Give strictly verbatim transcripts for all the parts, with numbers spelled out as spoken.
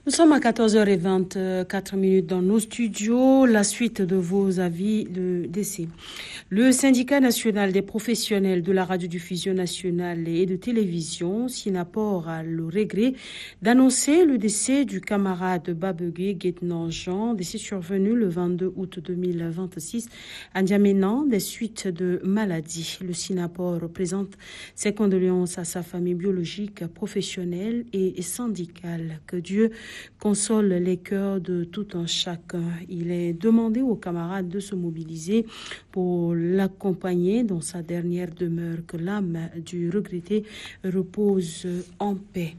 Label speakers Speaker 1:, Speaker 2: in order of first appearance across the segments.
Speaker 1: Nous sommes à quatorze heures vingt-quatre minutes dans nos studios. La suite de vos avis de décès. Le syndicat national des professionnels de la radiodiffusion nationale et de télévision, SYNAPOR, a le regret d'annoncer le décès du camarade Babegui Guetnan Jean, décès survenu le vingt-deux août deux mille vingt-six à N'Djamena des suites de maladie. Le SYNAPOR présente ses condoléances à sa famille biologique, professionnelle et syndicale. Que Dieu console les cœurs de tout un chacun. Il est demandé aux camarades de se mobiliser pour l'accompagner dans sa dernière demeure. Que l'âme du regretté repose en paix.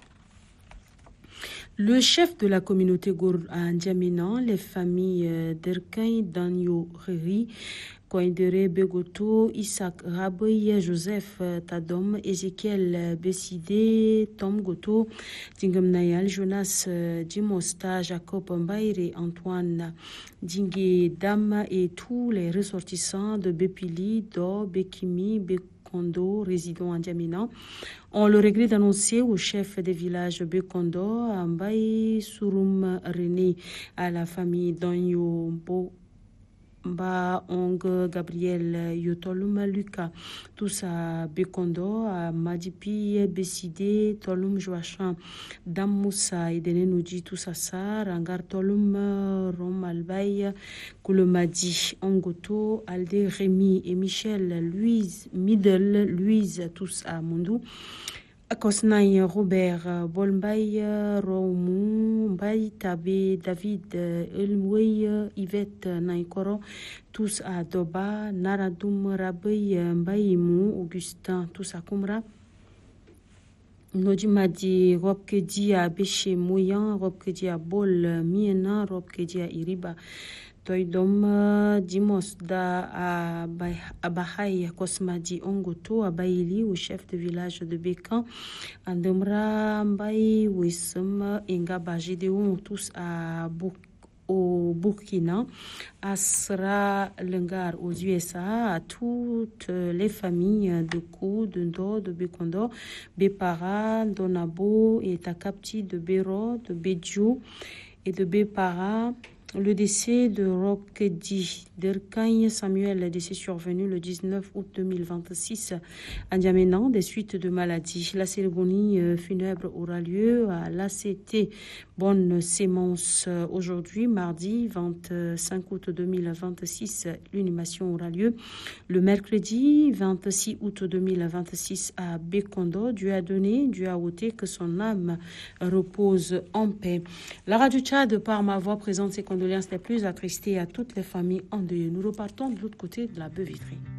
Speaker 1: Le chef de la communauté Gour à N'Djamena, les familles d'Erkaï, Danyo Riri, Koindere Begoto, Isaac Raboye, Joseph Tadom, Ezekiel Bessidé, Tom Goto, Dingam Nayal, Jonas Dimosta, Jacob Mbaire, Antoine Dingé Dam et tous les ressortissants de Bepili, Do, Bekimi, Bekondo, résidant à N'Djamena, ont le regret d'annoncer au chef des villages Bekondo, Mbaye Souroum René, à la famille Danyo Bo. Ba Ong Gabriel Yotolum Luka, tous à Bekondo, à Madipi Bessidé, Tolum Joachan, Dam Moussa et Denenoudi, tous à Sar, Rangar Tolum Rom Albaï, Koulomadi, Ongoto, Alde Rémi et Michel, Louise, Middle, Louise, tous à Mondou. Kosnay Robert Bolmbay Romou Mbay Tabé David Elmouey Yvette Naikoro, tous à Doba Naradoum Rabey Mbayimou Augustin, tous à Kumra. Nodimadi Rob Kedi à Béché Mouyan, Rob Kedi à Bol Miena, Rob Kedi à Iriba. Toydom Dimos da Abahaï Kosmadi Ongoto Abaili au chef de village de Békan Andemra Mbaye Wissem Engaba Gédéon tous à Bouk au Burkina, Asra Lengar aux U S A, à toutes les familles de Kou, de Ndo, de Bekondo, Bepara, Donabo et Takapti de Bero, de Bedjou et de Bepara. Le décès de Rokedi Derkaï Samuel, le décès survenu le dix-neuf août deux mille vingt-six à N'Djamena des suites de maladie. La cérémonie funèbre aura lieu à l'A C T Bonne Sémence aujourd'hui, mardi vingt-cinq août deux mille vingt-six. L'inhumation aura lieu le mercredi vingt-six août deux mille vingt-six à Bekondo. Dieu a donné, Dieu a ôté, que son âme repose en paix. La radio Tchad, par ma voix, présente ses condoléances les plus attristées à toutes les familles endeuillées. Nous repartons de l'autre côté de la baie vitrée.